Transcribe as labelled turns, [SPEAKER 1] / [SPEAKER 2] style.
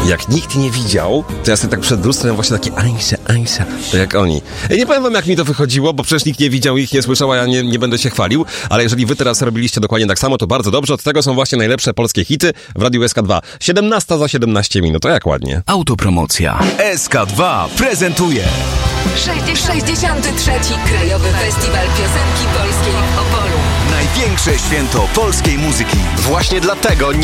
[SPEAKER 1] Jak nikt nie widział, to ja sobie tak przed lustrem właśnie takie Aisha, to jak oni. Nie powiem wam, jak mi to wychodziło, bo przecież nikt nie widział ich, nie słyszał, a ja nie będę się chwalił, ale jeżeli wy teraz robiliście dokładnie tak samo, to bardzo dobrze. Od tego są właśnie najlepsze polskie hity w Radiu SK2. 17 za 17 minut, to jak ładnie.
[SPEAKER 2] Autopromocja. SK2 prezentuje
[SPEAKER 3] 63. Krajowy Festiwal Piosenki Polskiej w Opolu.
[SPEAKER 2] największe święto polskiej muzyki.
[SPEAKER 4] Właśnie dlatego